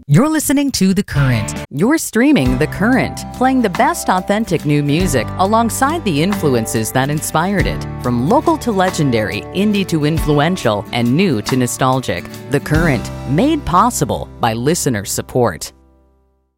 You're listening to The Current. You're streaming The Current, playing the best authentic new music alongside the influences that inspired it. From local to legendary, indie to influential, and new to nostalgic. The Current, made possible by listener support.